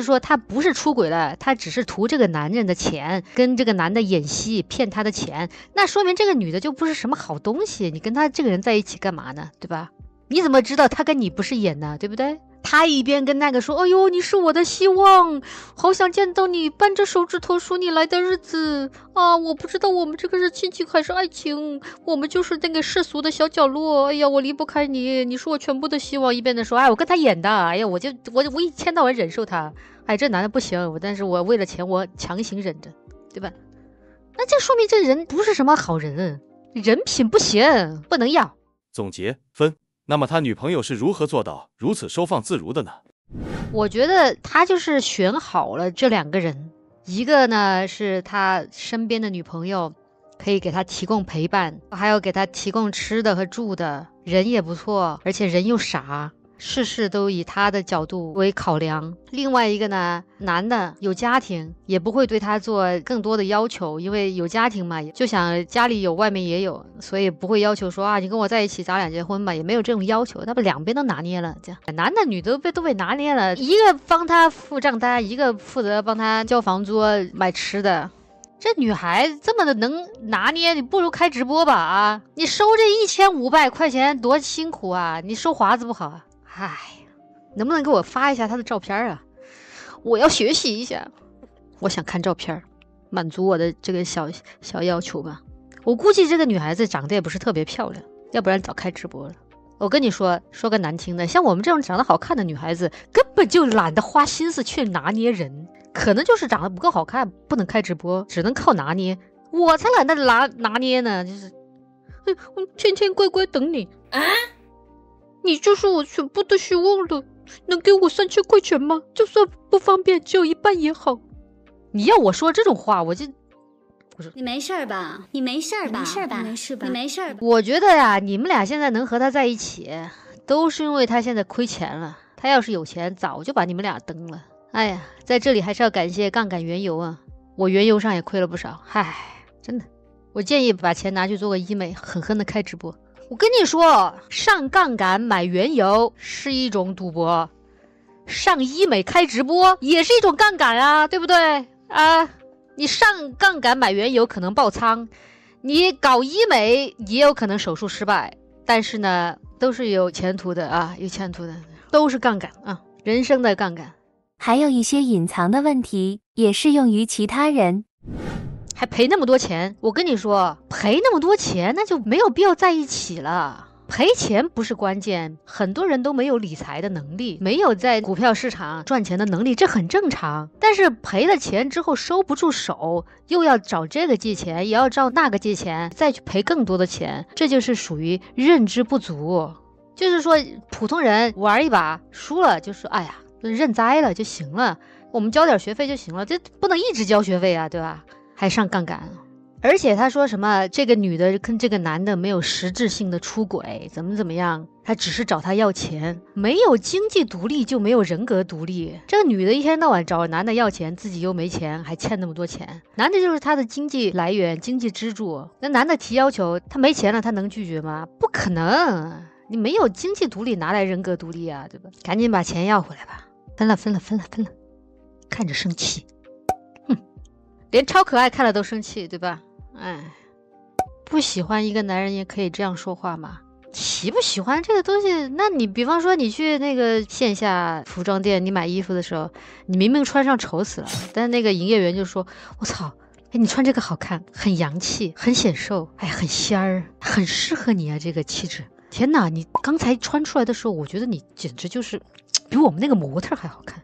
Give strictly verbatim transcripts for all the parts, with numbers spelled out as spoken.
说他不是出轨了，他只是图这个男人的钱，跟这个男的演戏骗他的钱，那说明这个女的就不是什么好东西，你跟他这个人在一起干嘛呢？对吧？你怎么知道他跟你不是演的，对不对？他一边跟那个说，哎呦，你是我的希望，好想见到你，扳着手指头数你来的日子啊！我不知道我们这个是亲情还是爱情，我们就是那个世俗的小角落。哎呀，我离不开你，你是我全部的希望。一边的说，哎，我跟他演的，哎呀，我就我我一天到晚忍受他，哎，这男的不行，但是我为了钱我强行忍着，对吧？那这说明这人不是什么好人，人品不行，不能要。 总结分。那么他女朋友是如何做到如此收放自如的呢？ 我觉得他就是选好了这两个人，一个呢是他身边的女朋友，可以给他提供陪伴，还有给他提供吃的和住的，人也不错，而且人又傻，事事都以他的角度为考量。另外一个呢，男的有家庭，也不会对他做更多的要求，因为有家庭嘛，就想家里有外面也有，所以不会要求说啊，你跟我在一起咱俩结婚吧，也没有这种要求，他们两边都拿捏了，这样男的女的都被都被拿捏了，一个帮他付账单，一个负责帮他交房租买吃的。这女孩这么的能拿捏，你不如开直播吧啊！你收这一千五百块钱多辛苦啊，你收华子不好啊？唉，能不能给我发一下她的照片啊？我要学习一下，我想看照片，满足我的这个小小要求吧。我估计这个女孩子长得也不是特别漂亮，要不然早开直播了。我跟你说，说个难听的，像我们这种长得好看的女孩子，根本就懒得花心思去拿捏人，可能就是长得不够好看，不能开直播，只能靠拿捏。我才懒得拿拿捏呢，就是，哎，我天天乖乖等你啊。你就是我全部的希望了，能给我三千块钱吗？就算不方便，只有一半也好。你要我说这种话，我就我说你没事吧？你没事吧？没事吧？没事吧？你没事吧？ 我觉得呀，你们俩现在能和他在一起，都是因为他现在亏钱了。他要是有钱，早就把你们俩蹬了。哎呀，在这里还是要感谢杠杆原油啊，我原油上也亏了不少。嗨，真的，我建议把钱拿去做个医美，狠狠的开直播。我跟你说，上杠杆买原油是一种赌博，上医美开直播也是一种杠杆啊，对不对啊？你上杠杆买原油可能爆仓，你搞医美也有可能手术失败，但是呢，都是有前途的啊，有前途的，都是杠杆啊，人生的杠杆。 还有一些隐藏的问题也适用于其他人。 还赔那么多钱，我跟你说，赔那么多钱那就没有必要在一起了。赔钱不是关键，很多人都没有理财的能力，没有在股票市场赚钱的能力，这很正常。但是赔了钱之后收不住手，又要找这个借钱，也要找那个借钱，再去赔更多的钱，这就是属于认知不足。就是说普通人玩一把输了就说哎呀认栽了就行了，我们交点学费就行了，这不能一直交学费啊，对吧？还上杠杆。而且他说什么这个女的跟这个男的没有实质性的出轨，怎么怎么样，他只是找他要钱，没有经济独立就没有人格独立。这个女的一天到晚找男的要钱，自己又没钱，还欠那么多钱，男的就是他的经济来源，经济支柱。那男的提要求，他没钱了，他能拒绝吗？不可能，你没有经济独立哪来人格独立啊，对吧？赶紧把钱要回来吧，分了分了分了分了，看着生气，哼，连超可爱看了都生气，对吧？哎，不喜欢一个男人也可以这样说话吗？喜不喜欢这个东西，那你比方说你去那个线下服装店，你买衣服的时候，你明明穿上丑死了，但那个营业员就说我操，哎，你穿这个好看，很洋气，很显瘦，哎，很仙儿，很适合你啊，这个气质。天哪，你刚才穿出来的时候，我觉得你简直就是比我们那个模特还好看。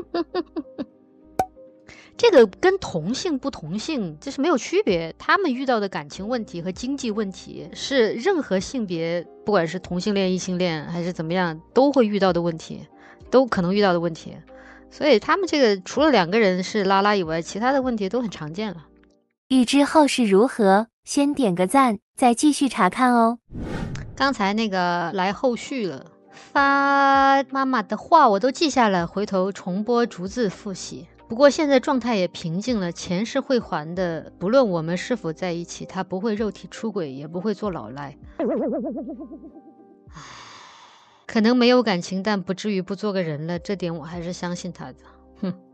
这个跟同性不同性这是没有区别，他们遇到的感情问题和经济问题是任何性别，不管是同性恋、异性恋还是怎么样，都会遇到的问题，都可能遇到的问题。所以他们这个除了两个人是拉拉以外，其他的问题都很常见了。 欲知后事如何，先点个赞，再继续查看哦。 刚才那个来后续了，发妈妈的话我都记下了，回头重播逐字复习。不过现在状态也平静了，钱是会还的，不论我们是否在一起，他不会肉体出轨，也不会做老赖。可能没有感情，但不至于不做个人了，这点我还是相信他的。哼。